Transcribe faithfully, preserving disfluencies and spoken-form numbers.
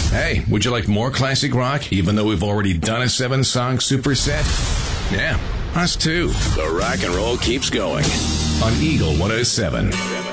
Hey, would you like more classic rock, even though we've already done a seven-song superset? Yeah, us too. The rock and roll keeps going on Eagle one oh seven.